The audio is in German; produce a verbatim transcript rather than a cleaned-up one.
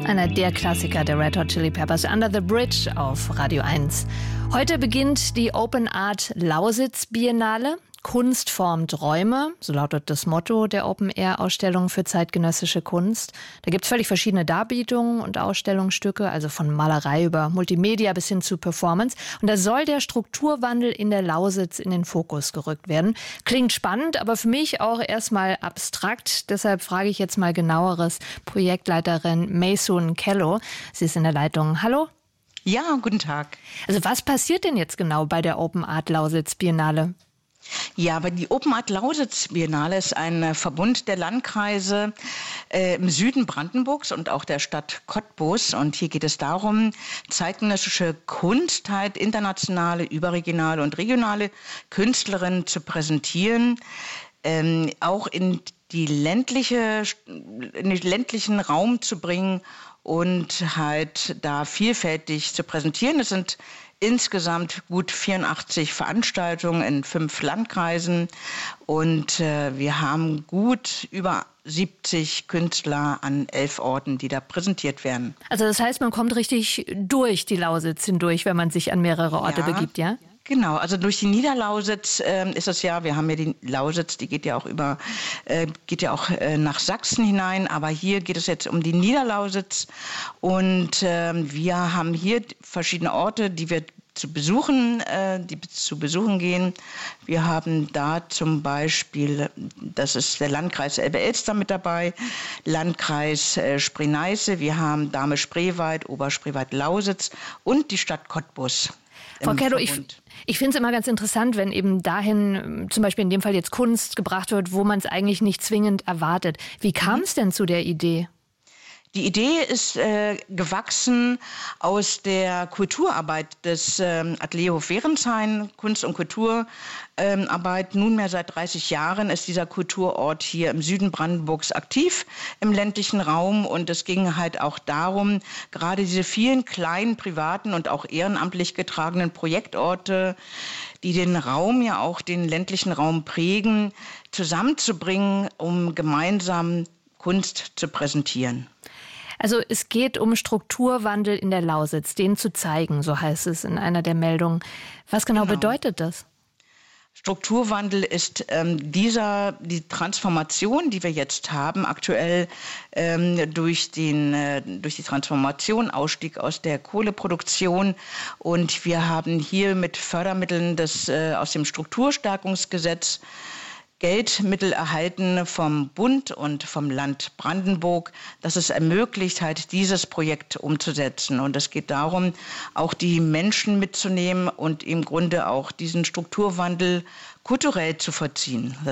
Einer der Klassiker der Red Hot Chili Peppers, Under the Bridge auf Radio eins. Heute beginnt die Open Art Lausitz Biennale. Kunst formt Räume, so lautet das Motto der Open-Air-Ausstellung für zeitgenössische Kunst. Da gibt es völlig verschiedene Darbietungen und Ausstellungsstücke, also von Malerei über Multimedia bis hin zu Performance. Und da soll der Strukturwandel in der Lausitz in den Fokus gerückt werden. Klingt spannend, aber für mich auch erstmal abstrakt. Deshalb frage ich jetzt mal genaueres Projektleiterin Maysoon Kello. Sie ist in der Leitung. Hallo. Ja, guten Tag. Also was passiert denn jetzt genau bei der Open Art Lausitz Biennale? Ja, aber die Open Art Lausitz Biennale ist ein Verbund der Landkreise äh, im Süden Brandenburgs und auch der Stadt Cottbus. Und hier geht es darum, zeitgenössische Kunst, halt internationale, überregionale und regionale Künstlerinnen zu präsentieren, ähm, auch in die ländliche, in den ländlichen Raum zu bringen und halt da vielfältig zu präsentieren. Es sind insgesamt gut vierundachtzig Veranstaltungen in fünf Landkreisen und äh, wir haben gut über siebzig Künstler an elf Orten, die da präsentiert werden. Also das heißt, man kommt richtig durch die Lausitz hindurch, wenn man sich an mehrere Orte ja. begibt, ja? Genau, also durch die Niederlausitz äh, ist es ja, wir haben ja die Lausitz, die geht ja auch über, äh, geht ja auch äh, nach Sachsen hinein, aber hier geht es jetzt um die Niederlausitz und äh, wir haben hier verschiedene Orte, die wir zu besuchen, äh, die zu besuchen gehen. Wir haben da zum Beispiel, das ist der Landkreis Elbe-Elster mit dabei, Landkreis äh, Spree-Neiße, wir haben Dahme-Spreewald, Oberspreewald-Lausitz und die Stadt Cottbus. Frau Kello, ich, ich finde es immer ganz interessant, wenn eben dahin, zum Beispiel in dem Fall jetzt Kunst gebracht wird, wo man es eigentlich nicht zwingend erwartet. Wie kam es denn zu der Idee? Die Idee ist äh, gewachsen aus der Kulturarbeit des ähm, Atelierhof Wehrenshain, Kunst- und Kulturarbeit. Ähm, Nunmehr seit dreißig Jahren ist dieser Kulturort hier im Süden Brandenburgs aktiv, im ländlichen Raum. Und es ging halt auch darum, gerade diese vielen kleinen privaten und auch ehrenamtlich getragenen Projektorte, die den Raum, ja auch den ländlichen Raum prägen, zusammenzubringen, um gemeinsam Kunst zu präsentieren. Also es geht um Strukturwandel in der Lausitz, den zu zeigen, so heißt es in einer der Meldungen. Was genau, genau. bedeutet das? Strukturwandel ist ähm, dieser, die Transformation, die wir jetzt haben, aktuell ähm, durch, den, äh, durch die Transformation, Ausstieg aus der Kohleproduktion. Und wir haben hier mit Fördermitteln des, äh, aus dem Strukturstärkungsgesetz Geldmittel erhalten vom Bund und vom Land Brandenburg, das es ermöglicht, halt dieses Projekt umzusetzen. Und es geht darum, auch die Menschen mitzunehmen und im Grunde auch diesen Strukturwandel kulturell zu vollziehen.